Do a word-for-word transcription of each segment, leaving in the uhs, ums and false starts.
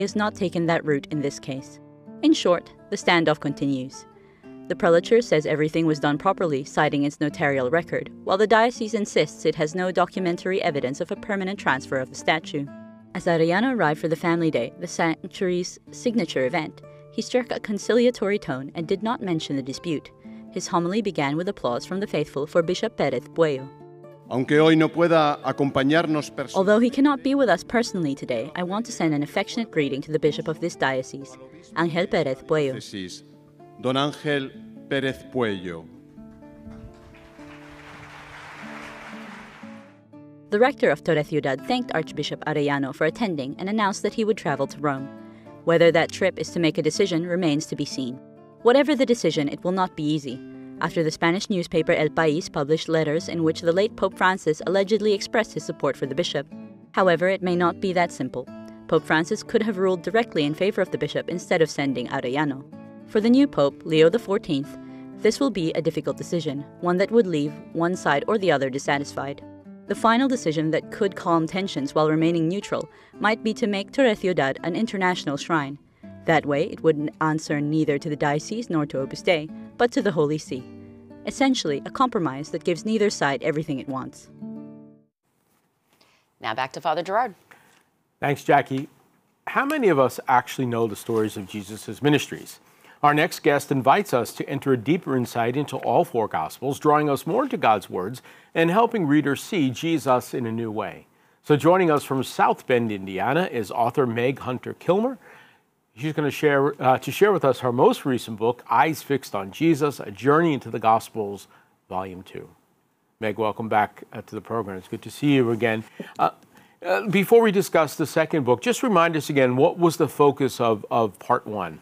has not taken that route in this case. In short, the standoff continues. The prelature says everything was done properly, citing its notarial record, while the diocese insists it has no documentary evidence of a permanent transfer of the statue. As Arellano arrived for the family day, the sanctuary's signature event, he struck a conciliatory tone and did not mention the dispute. His homily began with applause from the faithful for Bishop Pérez Puello. Although he cannot be with us personally today, I want to send an affectionate greeting to the bishop of this diocese, Ángel Pérez Puello. Don Ángel Pérez Puello. The rector of Torre Ciudad thanked Archbishop Arellano for attending and announced that he would travel to Rome. Whether that trip is to make a decision remains to be seen. Whatever the decision, it will not be easy. After the Spanish newspaper El País published letters in which the late Pope Francis allegedly expressed his support for the bishop. However, it may not be that simple. Pope Francis could have ruled directly in favor of the bishop instead of sending Arellano. For the new Pope, Leo the fourteenth, this will be a difficult decision, one that would leave one side or the other dissatisfied. The final decision that could calm tensions while remaining neutral might be to make Torre Ciudad an international shrine. That way, it would answer neither to the diocese nor to Opus Dei, but to the Holy See. Essentially, a compromise that gives neither side everything it wants. Now back to Father Gerard. Thanks, Jackie. How many of us actually know the stories of Jesus' ministries? Our next guest invites us to enter a deeper insight into all four Gospels, drawing us more into God's words and helping readers see Jesus in a new way. So joining us from South Bend, Indiana, is author Meg Hunter Kilmer. She's going to share uh, to share with us her most recent book, Eyes Fixed on Jesus, A Journey into the Gospels, Volume two. Meg, welcome back uh, to the program. It's good to see you again. Uh, uh, before we discuss the second book, just remind us again, what was the focus of, of part one?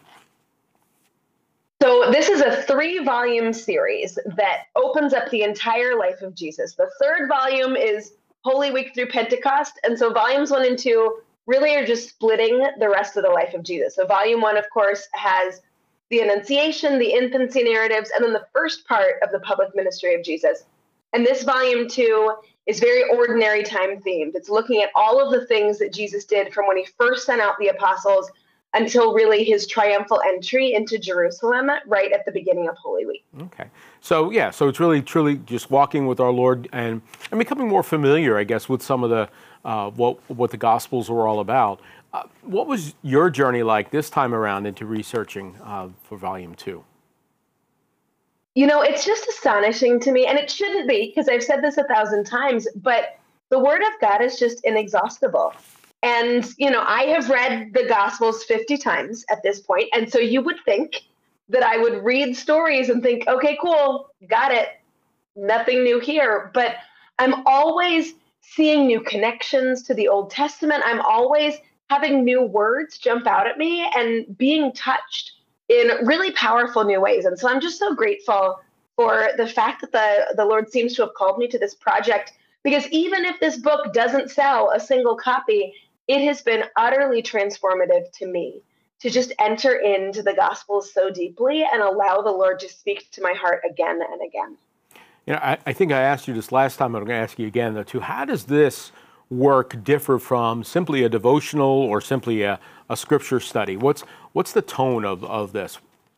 So this is a three-volume series that opens up the entire life of Jesus. The third volume is Holy Week through Pentecost, and so volumes one and two really are just splitting the rest of the life of Jesus. So volume one, of course, has the Annunciation, the infancy narratives, and then the first part of the public ministry of Jesus. And this volume two is very ordinary time themed. It's looking at all of the things that Jesus did from when he first sent out the apostles until really his triumphal entry into Jerusalem right at the beginning of Holy Week. Okay. So, yeah, so it's really, truly just walking with our Lord and, and becoming more familiar, I guess, with some of the, uh, what, what the Gospels were all about. Uh, what was your journey like this time around into researching uh, for Volume two? You know, it's just astonishing to me, and it shouldn't be, because I've said this a thousand times, but the Word of God is just inexhaustible. And, you know, I have read the Gospels fifty times at this point. And so you would think that I would read stories and think, okay, cool, got it. Nothing new here. But I'm always seeing new connections to the Old Testament. I'm always having new words jump out at me and being touched in really powerful new ways. And so I'm just so grateful for the fact that the, the Lord seems to have called me to this project, because even if this book doesn't sell a single copy, it has been utterly transformative to me to just enter into the Gospels so deeply and allow the Lord to speak to my heart again and again. You know, I, I think I asked you this last time, I'm going to ask you again, though, too. How does this work differ from simply a devotional or simply a, a scripture study? What's what's the tone of, of this?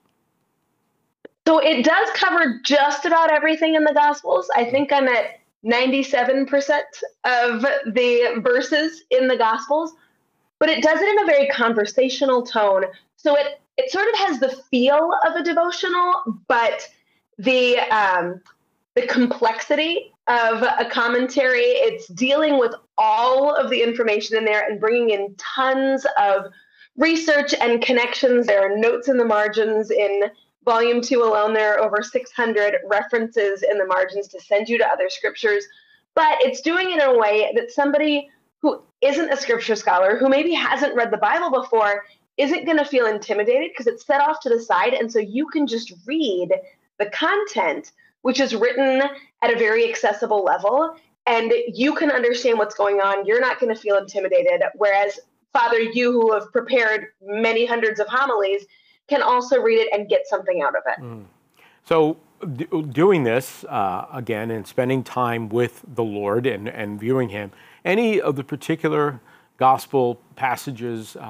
So it does cover just about everything in the Gospels. I think I'm at ninety-seven percent of the verses in the Gospels, but it does it in a very conversational tone. So it it sort of has the feel of a devotional, but the um, the complexity of a commentary, it's dealing with all of the information in there and bringing in tons of research and connections. There are notes in the margins. In Volume two alone, there are over six hundred references in the margins to send you to other scriptures, but it's doing it in a way that somebody who isn't a scripture scholar, who maybe hasn't read the Bible before, isn't going to feel intimidated, because it's set off to the side, and so you can just read the content, which is written at a very accessible level, and you can understand what's going on. You're not going to feel intimidated, whereas, Father, you who have prepared many hundreds of homilies, can also read it and get something out of it. Mm. So d- doing this, uh, again, and spending time with the Lord and, and viewing him, any of the particular gospel passages uh,